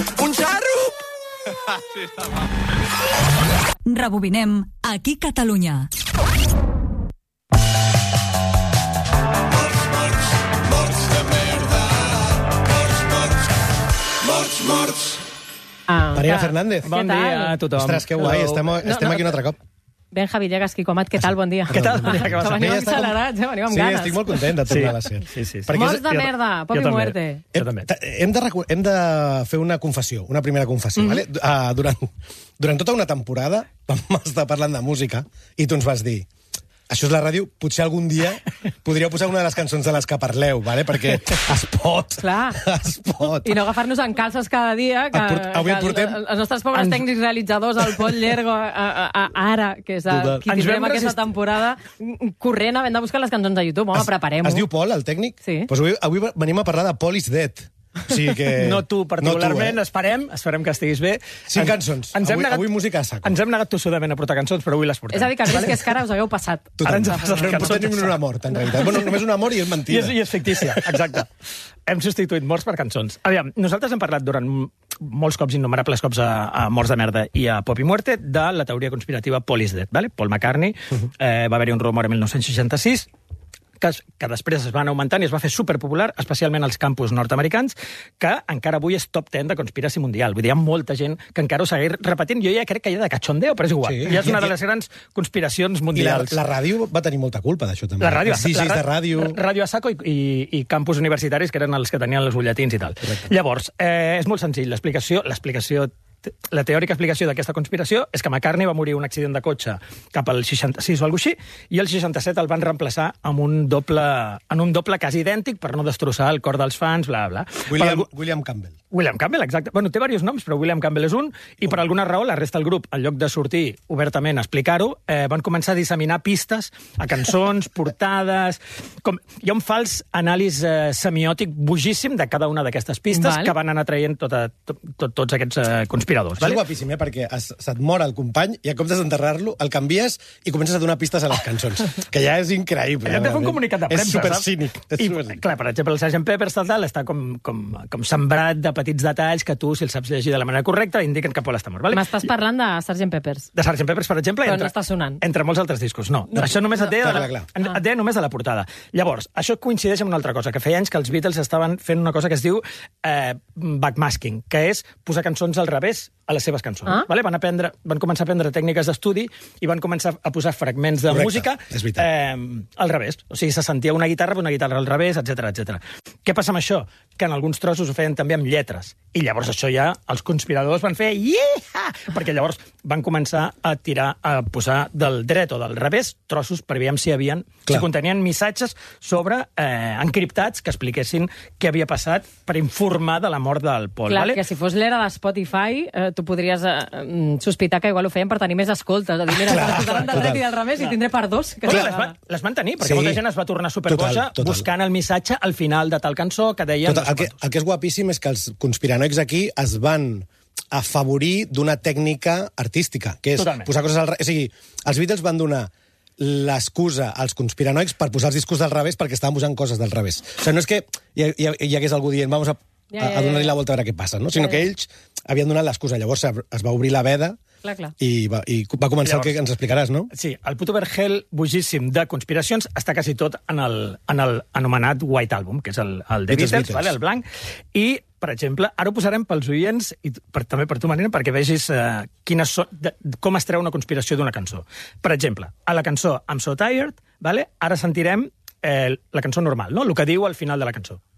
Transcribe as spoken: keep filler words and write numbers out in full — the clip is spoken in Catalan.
Un xarro! Rebobinem aquí Catalunya. Ah, Marina que- Fernández. Bon tal? dia a tothom. Ostres, que guai, estem, estem no, aquí un altre cop. Benja Villegas, Quico Amat, què tal? Bon dia. Què tal? Bon dia, què Que passa? veniu Ella està com- accelerats, eh? Veniu amb Sí, ganes. estic molt content de tornar a la S E R. Sí, sí, sí. Perquè Morts és- de jo- merda, pop jo i també. muerte. Jo també. Hem de, recu- hem de fer una confessió, una primera confessió. Mm -hmm. vale? uh, durant, durant tota una temporada vam estar parlant de música i tu ens vas dir això és la ràdio, potser algun dia podríeu posar una de les cançons de les que parleu, vale? Perquè es pot. Clar. Es pot. I no agafar-nos en calces cada dia, que, Et port- avui que et portem- els, els nostres pobres Ens- tècnics realitzadors, el Pol Llergo, a, a, a, ara, que és a, Total. qui Ens tindrem vam aquesta resist- temporada, corrent, havent de buscar les cançons de YouTube. Home, Es- preparem-ho. Es diu Pol, el tècnic? Sí. Pues avui, avui venim a parlar de Paul is Dead. O sigui que... No tu particularment, no tu, eh? esperem, esperem que estiguis bé. Cinc Ens- cançons. Ens hem Avui- negat, avui música a saco. Ens hem negat tossudament a portar cançons, però avui les portem. És a dir, que vist que és que ara us hagueu passat. Total. Ara ens ha passat no cançons. portem ni una mort, en realitat. Bueno, només una mort i és I mentida. és, I és fictícia, exacte. Hem substituït morts per cançons. Aviam, nosaltres hem parlat durant molts cops, innumerables cops, a, a Morts de Merda i a Pop i Muerte, de la teoria conspirativa Paul is Dead, vale? Paul McCartney, uh-huh. eh, va haver-hi un rumor en mil nou-cents seixanta-sis, que, es- que després es va anar augmentant i es va fer superpopular, especialment als campus nord-americans, que encara avui és top deu de conspiració mundial. Vull dir, hi ha molta gent que encara ho segueix repetint. Jo ja crec que hi ha de cachondeo, però és igual. Sí. Ja és una I- de les grans conspiracions I la, mundials. la ràdio va tenir molta culpa d'això, també. La ràdio, Els D Js la, de ràdio... Ràdio a saco i, i, i campus universitaris, que eren els que tenien els butlletins i tal. Correcte. Llavors, eh, és molt senzill. L'explicació, l'explicació, la teòrica explicació d'aquesta conspiració és que McCartney va morir en un accident de cotxe cap al seixanta-sis o alguna cosa així, i el seixanta-set el van reemplaçar amb un doble, en un doble quasi idèntic per no destrossar el cor dels fans, bla, bla. William, Per algú- William Campbell. William Campbell, exacte. Bueno, té diversos noms, però William Campbell és un, i per alguna raó la resta del grup, en lloc de sortir obertament a explicar-ho, eh, van començar a disseminar pistes a cançons, portades... Com... Hi ha un fals anàlisi eh, semiòtic bojíssim de cada una d'aquestes pistes Val. que van anar traient tota, tot, tot, tots aquests eh, conspiradors. Això és guapíssim, eh? Perquè es, se't mor el company i en comptes d'enterrar-lo, el canvies i comences a donar pistes a les cançons. Que ja és increïble. Hem de fer un realment. comunicat de premsa, És super saps? cínic. És I, supercínic. clar, per exemple, el sergent Pepper's tal, tal, està com, com, com sembrat de petits detalls que tu, si els saps llegir de la manera correcta, indiquen que Paul està mort. Vale? M'estàs parlant de sergent Peppers. De sergent Pepper's, per exemple, Però entre, no està sonant. entre molts altres discos. No, no això només no. et deia, Clar, de la, clar, et deia només de la portada. Llavors, això coincideix amb una altra cosa, que feia anys que els Beatles estaven fent una cosa que es diu eh, backmasking, que és posar cançons al revés a les seves cançons. Ah. Vale? Van, aprendre, van començar a aprendre tècniques d'estudi i van començar a posar fragments de Correcte, música és veritat. eh, al revés. O sigui, se sentia una guitarra, una guitarra al revés, etc etc. Què passa amb això? Que en alguns trossos ho feien també amb lletres. I llavors això ja els conspiradors van fer yeah! Perquè llavors van començar a tirar, a posar del dret o del revés trossos per veure si hi havia, Clar. si contenien missatges sobre eh, encriptats que expliquessin què havia passat per informar de la mort del Paul. Clar, vale? que si fos l'era de Spotify, eh, tu podries eh, mm, sospitar que igual ho feien per tenir més escoltes. A dir, mira, Clar, escoltaran del total. dret i del revés i tindré per dos. Que Bueno, cada les, van, vegada. les van tenir, perquè Sí. molta gent es va tornar superboja Total, total. buscant el missatge al final de tal cançó que deia... Tot, el, que, el que és guapíssim és que els conspiranoics aquí es van afavorir d'una tècnica artística, que és Totalment. posar coses al revés. O sigui, els Beatles van donar l'excusa als conspiranoics per posar els discos del revés perquè estaven posant coses del revés. O sigui, no és que hi, hi, hi hagués algú dient vamos a, Ja, a, ja, a donar-li ja. la volta a veure què passa, no? Sinó Ja, que ja. ells havien donat l'excusa. Llavors es va obrir la veda Clar, clar. i va, i va començar Llavors- el que ens explicaràs, no? Sí, el puto vergel bojíssim de conspiracions està quasi tot en el, en el anomenat White Album, que és el, el de Beatles, Beatles, Beatles. vale, el blanc, i, per exemple, ara ho posarem pels oients, i per, també per tu, Marina, perquè vegis eh, quines so, de, com es treu una conspiració d'una cançó. Per exemple, a la cançó I'm So Tired, vale, ara sentirem eh, la cançó normal, no? El que diu al final de la cançó.